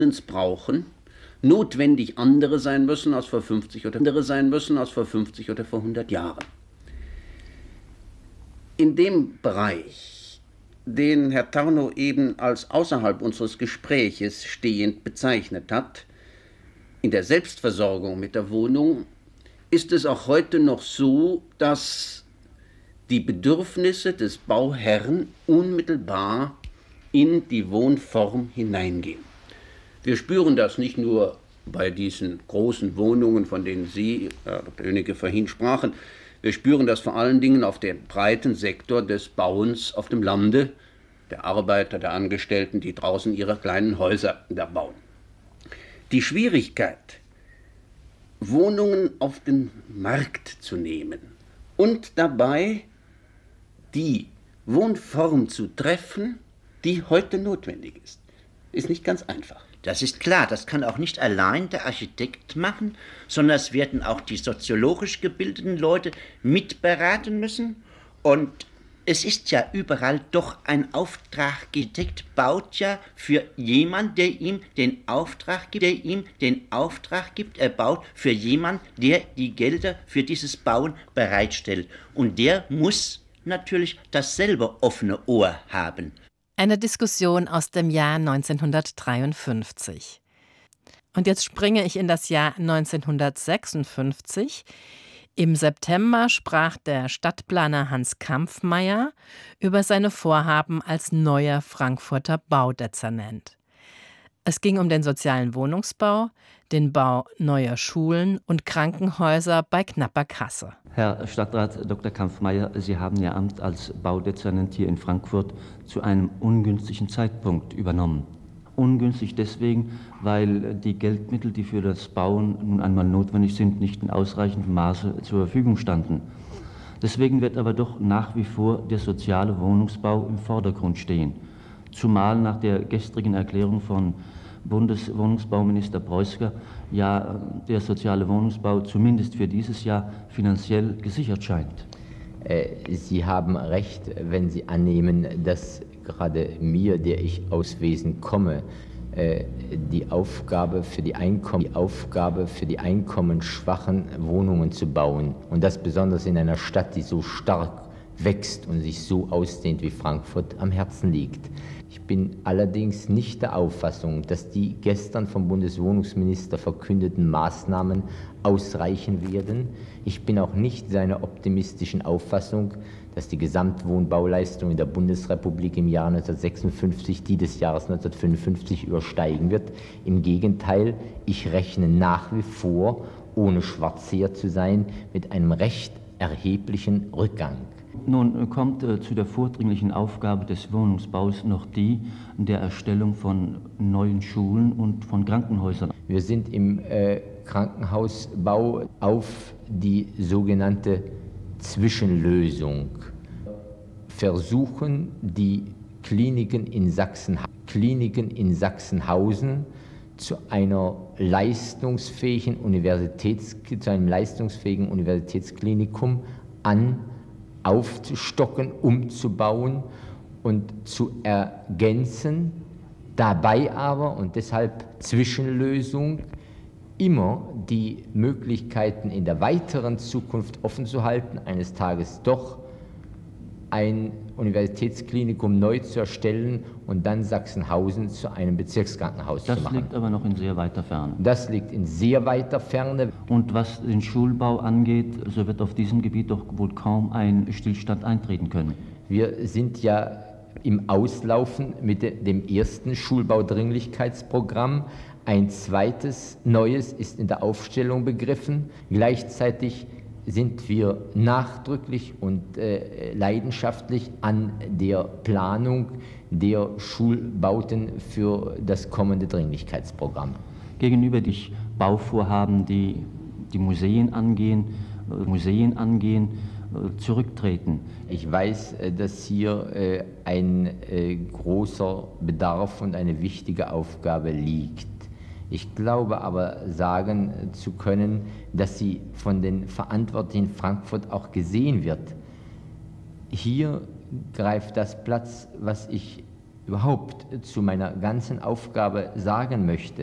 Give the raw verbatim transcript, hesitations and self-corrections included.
brauchen, notwendig andere sein müssen als vor fünfzig oder andere sein müssen als vor fünfzig oder vor hundert Jahren. In dem Bereich, den Herr Tarnow eben als außerhalb unseres Gespräches stehend bezeichnet hat, in der Selbstversorgung mit der Wohnung, ist es auch heute noch so, dass die Bedürfnisse des Bauherrn unmittelbar in die Wohnform hineingehen. Wir spüren das nicht nur bei diesen großen Wohnungen, von denen Sie, Herr Doktor Hönicke, vorhin sprachen. Wir spüren das vor allen Dingen auf dem breiten Sektor des Bauens auf dem Lande, der Arbeiter, der Angestellten, die draußen ihre kleinen Häuser da bauen. Die Schwierigkeit, Wohnungen auf den Markt zu nehmen und dabei die Wohnform zu treffen, die heute notwendig ist, ist nicht ganz einfach. Das ist klar, das kann auch nicht allein der Architekt machen, sondern es werden auch die soziologisch gebildeten Leute mitberaten müssen. Und es ist ja überall doch ein Auftrag. Der Architekt baut ja für jemanden, der ihm den Auftrag gibt, der ihm den Auftrag gibt. Er baut für jemanden, der die Gelder für dieses Bauen bereitstellt. Und der muss natürlich dasselbe offene Ohr haben. Eine Diskussion aus dem Jahr neunzehnhundertdreiundfünfzig. Und jetzt springe ich in das Jahr neunzehnhundertsechsundfünfzig. Im September sprach der Stadtplaner Hans Kampffmeyer über seine Vorhaben als neuer Frankfurter Baudezernent. Es ging um den sozialen Wohnungsbau, den Bau neuer Schulen und Krankenhäuser bei knapper Kasse. Herr Stadtrat Doktor Kampffmeyer, Sie haben Ihr Amt als Baudezernent hier in Frankfurt zu einem ungünstigen Zeitpunkt übernommen. Ungünstig deswegen, weil die Geldmittel, die für das Bauen nun einmal notwendig sind, nicht in ausreichendem Maße zur Verfügung standen. Deswegen wird aber doch nach wie vor der soziale Wohnungsbau im Vordergrund stehen. Zumal nach der gestrigen Erklärung von Bundeswohnungsbauminister Preußger ja der soziale Wohnungsbau zumindest für dieses Jahr finanziell gesichert scheint. Sie haben recht, wenn Sie annehmen, dass gerade mir, der ich aus Wesen komme, die Aufgabe für die Einkommen, die Aufgabe für die einkommensschwachen Wohnungen zu bauen, und das besonders in einer Stadt, die so stark wächst und sich so ausdehnt wie Frankfurt, am Herzen liegt. Ich bin allerdings nicht der Auffassung, dass die gestern vom Bundeswohnungsminister verkündeten Maßnahmen ausreichen werden. Ich bin auch nicht seiner optimistischen Auffassung, dass die Gesamtwohnbauleistung in der Bundesrepublik im Jahr neunzehnhundertsechsundfünfzig die des Jahres neunzehnhundertfünfundfünfzig übersteigen wird. Im Gegenteil, ich rechne nach wie vor, ohne schwarzseher zu sein, mit einem recht erheblichen Rückgang. Nun kommt äh, zu der vordringlichen Aufgabe des Wohnungsbaus noch die der Erstellung von neuen Schulen und von Krankenhäusern. Wir sind im äh, Krankenhausbau auf die sogenannte Zwischenlösung versuchen, die Kliniken in Sachsen, Kliniken in Sachsenhausen zu einer leistungsfähigen Universitäts, zu einem leistungsfähigen Universitätsklinikum an aufzustocken, umzubauen und zu ergänzen, dabei aber, und deshalb Zwischenlösung, immer die Möglichkeiten in der weiteren Zukunft offen zu halten, eines Tages doch ein Universitätsklinikum neu zu erstellen und dann Sachsenhausen zu einem Bezirkskrankenhaus das zu machen. Das liegt aber noch in sehr weiter Ferne. Das liegt in sehr weiter Ferne. Und was den Schulbau angeht, so wird auf diesem Gebiet doch wohl kaum ein Stillstand eintreten können. Wir sind ja im Auslaufen mit dem ersten Schulbaudringlichkeitsprogramm. Ein zweites, neues ist in der Aufstellung begriffen. Gleichzeitig sind wir nachdrücklich und äh, leidenschaftlich an der Planung der Schulbauten für das kommende Dringlichkeitsprogramm. Gegenüber die Bauvorhaben, die die Museen angehen, äh, Museen angehen, äh, zurücktreten. Ich weiß, äh, dass hier äh, ein äh, großer Bedarf und eine wichtige Aufgabe liegt. Ich glaube aber sagen zu können, dass sie von den Verantwortlichen in Frankfurt auch gesehen wird. Hier greift das Platz, was ich überhaupt zu meiner ganzen Aufgabe sagen möchte,